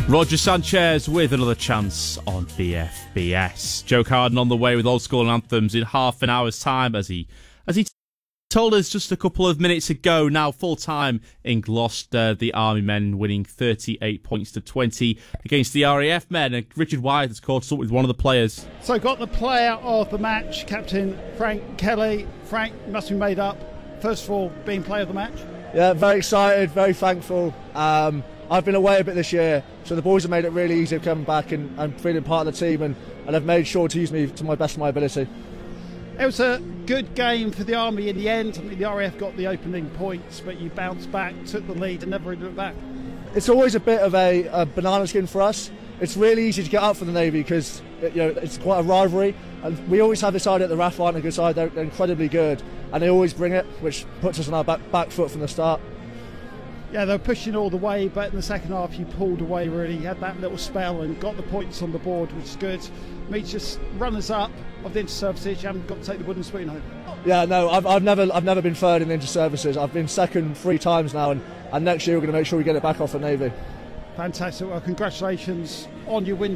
Roger Sanchez with another chance on BFBS. Joe Carden on the way with Old School Anthems in half an hour's time as he told us just a couple of minutes ago. Now full time in Gloucester, the Army men winning 38 points to 20 against the RAF men. And Richard Wyatt has caught up with one of the players. So got the player of the match, Captain Frank Kelly. Frank, must be made up. First of all, being player of the match. Yeah, very excited, very thankful. I've been away a bit this year, so the boys have made it really easy to come back and feeling part of the team, and have made sure to use me to my best of my ability. It was a good game for the Army in the end. I mean, the RAF got the opening points, but you bounced back, took the lead and never really looked back. It's always a bit of a banana skin for us. It's really easy to get up for the Navy because it's quite a rivalry, and we always have this side at the RAF aren't a good side. They're incredibly good, and they always bring it, which puts us on our back foot from the start. Yeah, they were pushing all the way, but in the second half you pulled away really. You had that little spell and got the points on the board, which is good. Meets just runners-up of the inter-services. You haven't got to take the wooden spoon home. Yeah, no, I've never been third in the inter-services. I've been second 3 times now, and next year we're going to make sure we get it back off the Navy. Fantastic. Well, congratulations on your win